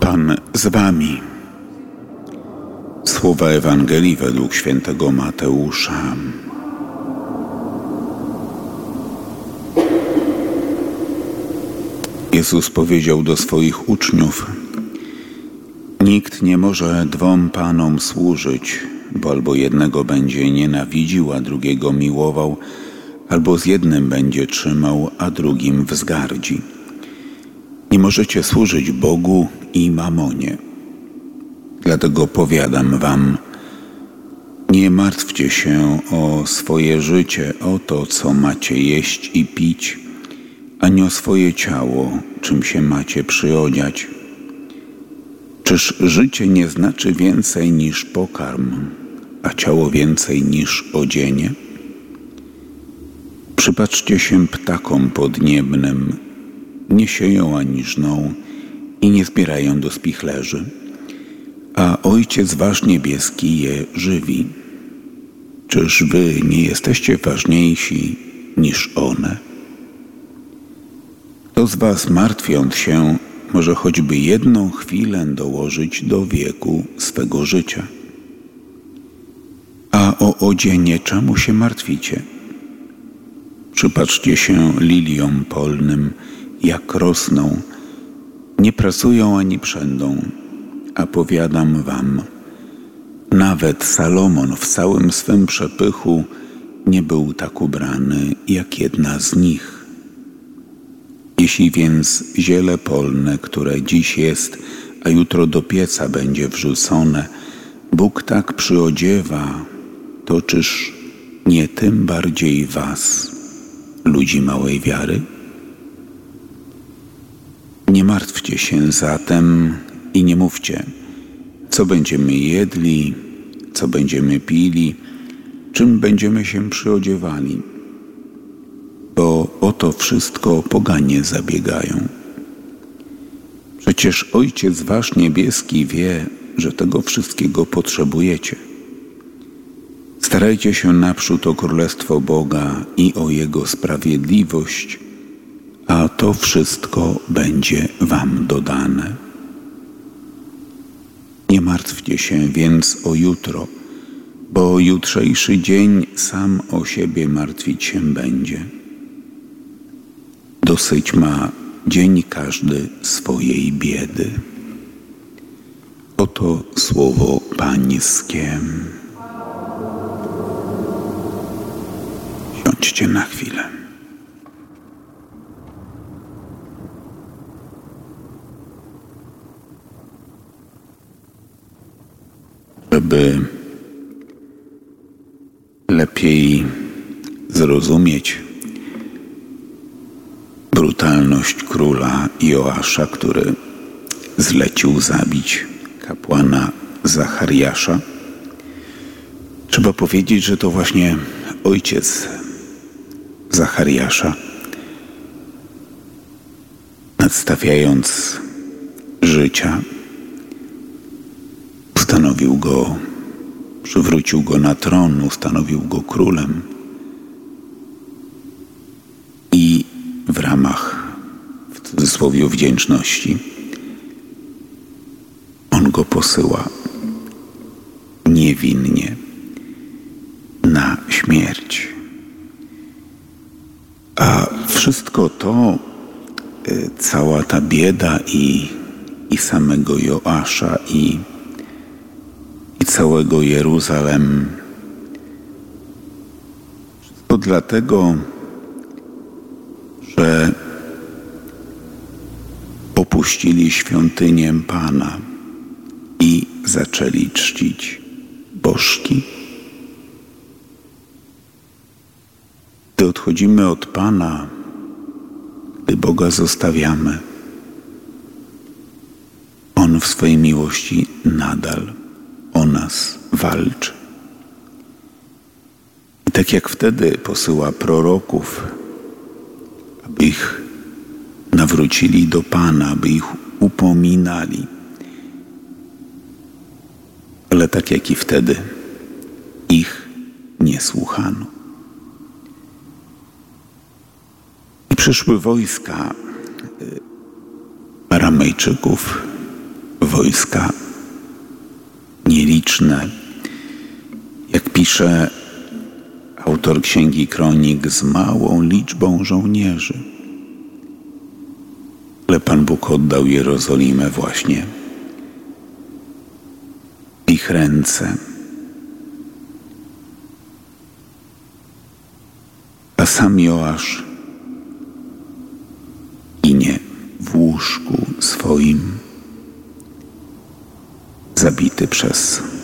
Pan z wami. Słowa Ewangelii według świętego Mateusza. Jezus powiedział do swoich uczniów: nikt nie może dwom panom służyć, bo albo jednego będzie nienawidził, a drugiego miłował, albo z jednym będzie trzymał, a drugim wzgardzi. Nie możecie służyć Bogu i mamonie. Dlatego powiadam wam, nie martwcie się o swoje życie, o to, co macie jeść i pić, ani o swoje ciało, czym się macie przyodziać. Czyż życie nie znaczy więcej niż pokarm, a ciało więcej niż odzienie? Przypatrzcie się ptakom podniebnym, nie sieją ani żną i nie zbierają do spichlerzy, a Ojciec wasz niebieski je żywi. Czyż wy nie jesteście ważniejsi niż one? Kto z was, martwiąc się, może choćby jedną chwilę dołożyć do wieku swego życia? A o odzienie czemu się martwicie? Przypatrzcie się liliom polnym, jak rosną, nie pracują ani przędą, a powiadam wam, nawet Salomon w całym swym przepychu nie był tak ubrany jak jedna z nich. Jeśli więc ziele polne, które dziś jest, a jutro do pieca będzie wrzucone, Bóg tak przyodziewa, to czyż nie tym bardziej was, ludzi małej wiary? Nie martwcie się zatem i nie mówcie, co będziemy jedli, co będziemy pili, czym będziemy się przyodziewali, bo o to wszystko poganie zabiegają. Przecież Ojciec wasz niebieski wie, że tego wszystkiego potrzebujecie. Starajcie się naprzód o Królestwo Boga i o Jego sprawiedliwość, a to wszystko będzie wam dodane. Nie martwcie się więc o jutro, bo jutrzejszy dzień sam o siebie martwić się będzie. Dosyć ma dzień każdy swojej biedy. Oto słowo Pańskie. Siądźcie na chwilę. Żeby lepiej zrozumieć brutalność króla Joasza, który zlecił zabić kapłana Zachariasza, trzeba powiedzieć, że to właśnie ojciec Zachariasza, nadstawiając życia, przywrócił go na tron, ustanowił go królem i w ramach, w cudzysłowie, wdzięczności on go posyła niewinnie na śmierć. A wszystko to, cała ta bieda i samego Joasza i całego Jeruzalem, wszystko dlatego, że opuścili świątynię Pana i zaczęli czcić bożki. Gdy odchodzimy od Pana, gdy Boga zostawiamy, On w swojej miłości nadal o nas walczy. I tak jak wtedy posyła proroków, aby ich nawrócili do Pana, aby ich upominali, ale tak jak i wtedy ich nie słuchano. przyszły wojska Aramejczyków wojska nieliczne, jak pisze autor Księgi Kronik, z małą liczbą żołnierzy. Ale Pan Bóg oddał Jerozolimę właśnie w ich ręce. A sam Joasz ginie w łóżku swoim, zabity przez